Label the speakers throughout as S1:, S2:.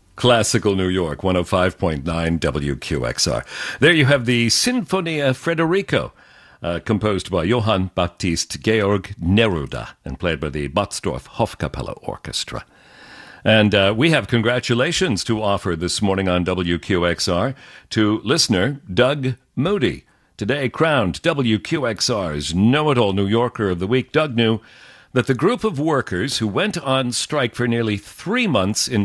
S1: Classical New York, 105.9 WQXR. There you have the Sinfonia Frederico, composed by Johann Baptist Georg Neruda and played by the Botzdorf Hofkapelle Orchestra. And we have congratulations to offer this morning on WQXR to listener Doug Moody. Today crowned WQXR's Know-It-All New Yorker of the Week. Doug knew that the group of workers who went on strike for nearly 3 months in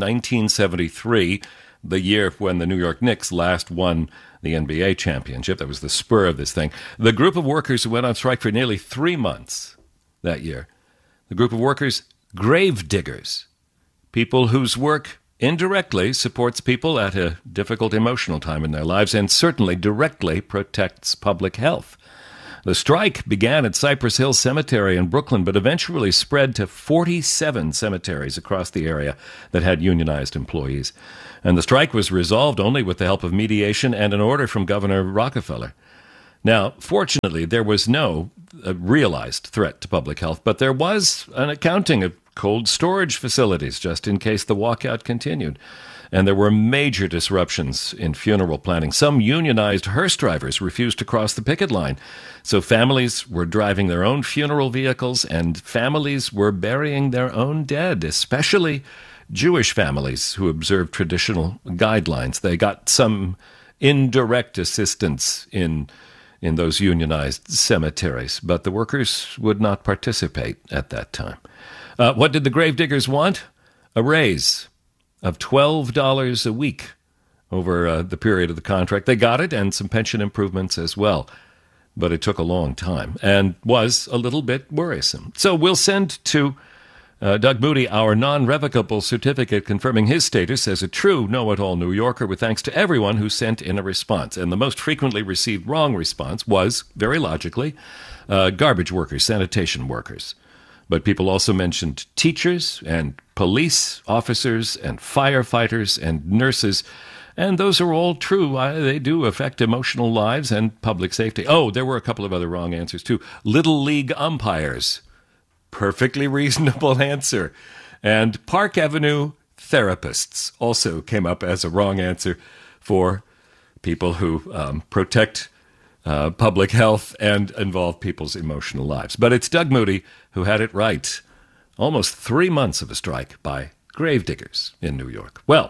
S1: 1973, the year when the New York Knicks last won the NBA championship, that was the spur of this thing, the group of workers who went on strike for nearly 3 months that year, the group of workers, grave diggers, people whose work indirectly supports people at a difficult emotional time in their lives and certainly directly protects public health. The strike began at Cypress Hill Cemetery in Brooklyn, but eventually spread to 47 cemeteries across the area that had unionized employees. And the strike was resolved only with the help of mediation and an order from Governor Rockefeller. Now, fortunately, there was no realized threat to public health, but there was an accounting of cold storage facilities just in case the walkout continued. And there were major disruptions in funeral planning. Some unionized hearse drivers refused to cross the picket line. So families were driving their own funeral vehicles and families were burying their own dead, especially Jewish families who observed traditional guidelines. They got some indirect assistance in those unionized cemeteries, but the workers would not participate at that time. What did the gravediggers want? A raise of $12 a week over the period of the contract. They got it, and some pension improvements as well. But it took a long time and was a little bit worrisome. So we'll send to Doug Moody our non-revocable certificate confirming his status as a true know-it-all New Yorker, with thanks to everyone who sent in a response. And the most frequently received wrong response was, very logically, garbage workers, sanitation workers. But people also mentioned teachers and police officers and firefighters and nurses. And those are all true. They do affect emotional lives and public safety. Oh, there were a couple of other wrong answers, too. Little League umpires. Perfectly reasonable answer. And Park Avenue therapists also came up as a wrong answer for people who protect public health and involve people's emotional lives. But it's Doug Moody who had it right. Almost 3 months of a strike by gravediggers in New York. Well,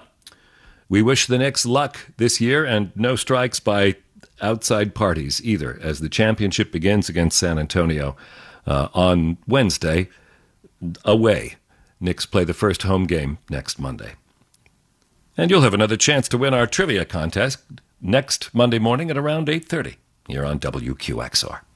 S1: we wish the Knicks luck this year and no strikes by outside parties either, as the championship begins against San Antonio on Wednesday away. Knicks play the first home game next Monday. And you'll have another chance to win our trivia contest next Monday morning at around 8:30 here on WQXR.